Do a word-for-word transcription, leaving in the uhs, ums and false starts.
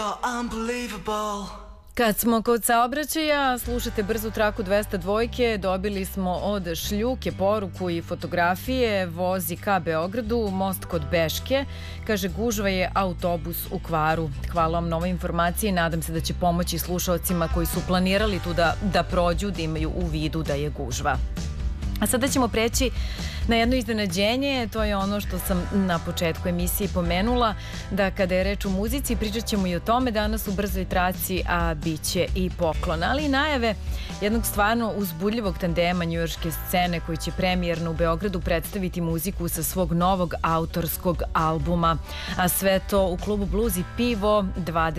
you're unbelievable. Kad smo kod saobraćaja, slušate brzu traku dvesta dva, dobili smo od Šljuke poruku i fotografije, vozi ka Beogradu, most kod Beške, kaže gužva je autobus u kvaru. Hvala vam na ovoj informaciji, nadam se da će pomoći slušalcima koji su planirali tu da, da prođu, da imaju u vidu da je gužva. A sada ćemo preći na jedno iznenađenje, to je ono što sam na početku emisije pomenula, da kada je reč o muzici pričat ćemo i o tome danas u brzoj traci, a bit će i poklon. Ali i najave jednog stvarno uzbudljivog tandema njujorške scene koji će premijerno u Beogradu predstaviti muziku sa svog novog autorskog albuma. A sve to u klubu Blues i pivo dvadeset